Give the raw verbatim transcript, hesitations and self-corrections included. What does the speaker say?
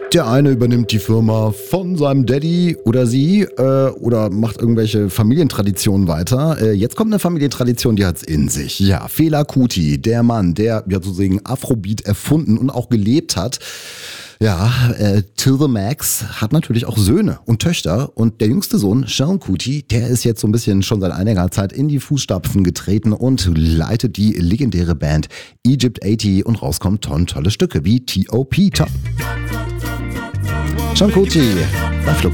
Der eine übernimmt die Firma von seinem Daddy oder sie äh, oder macht irgendwelche Familientraditionen weiter. Äh, jetzt kommt eine Familientradition, die hat's in sich. Ja, Fela Kuti, der Mann, der ja sozusagen Afrobeat erfunden und auch gelebt hat. Ja, äh, Till the Max hat natürlich auch Söhne und Töchter und der jüngste Sohn, Sean Kuti, der ist jetzt so ein bisschen schon seit einiger Zeit in die Fußstapfen getreten und leitet die legendäre Band Egypt achtzig und rauskommt tonnen tolle Stücke wie T O P Top. Sean Kuti, bei Flux.